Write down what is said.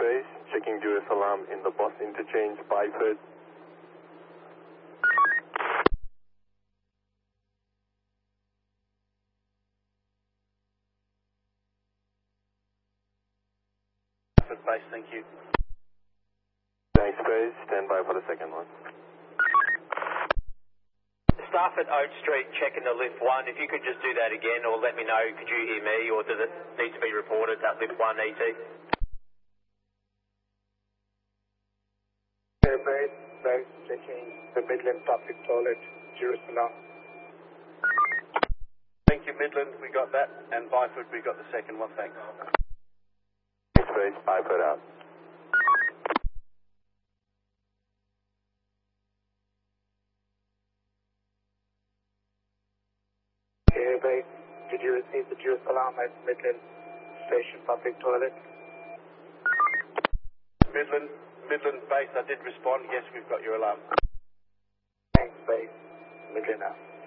base, checking Juris alarm in the bus interchange, Byford. Byford base, thank you. Thanks, base. Stand by for the second one. Staff at Oak Street checking the lift 1. If you could just do that again, or let me know, could you hear me, or does it need to be reported, that lift 1 ET? Base, checking the Midland public toilet, Jerusalem. Thank you, Midland, we got that, and Byford, we got the second one, thanks. Thanks, base. Byford out. Base, did you receive the Jerusalem at Midland Station public toilet? Midland base, I did respond, yes, we've got your alarm. Thanks, base. Midland out.